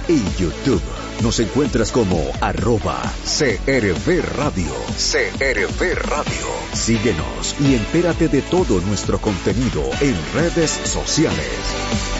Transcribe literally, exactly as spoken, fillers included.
y YouTube. Nos encuentras como arroba C R V Radio. C R V Radio. Síguenos y entérate de todo nuestro contenido en redes sociales.